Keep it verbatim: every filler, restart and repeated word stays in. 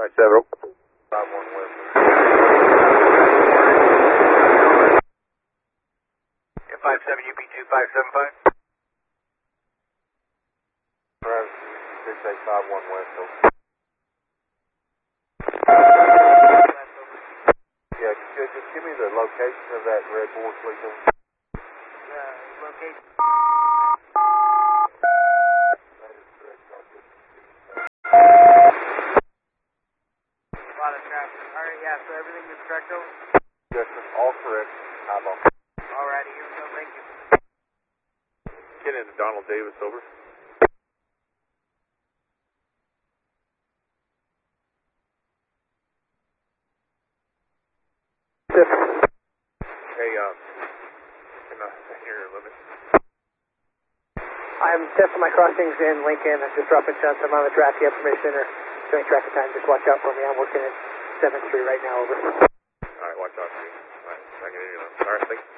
Alright, several. five one West. five seven U P two five seven five. Travis, six eight five one West. Yeah, just, just give me the location of that red board, please. The location. That is correct. A lot of traffic. Alright, yeah, so everything is correct over? Yes, sir. All correct. Eyeball. Alrighty, here we go, thank you. Kenny to Donald Davis, over. Hey, uh, can I hear your limit? I'm testing my crossings in Lincoln. I'm just dropping shunts. I'm on the draft. You have permission or doing traffic time. Just watch out for me. I'm working at seventh Street right now, over. Alright, watch out for you. Alright, I can hear you now. Alright, thanks.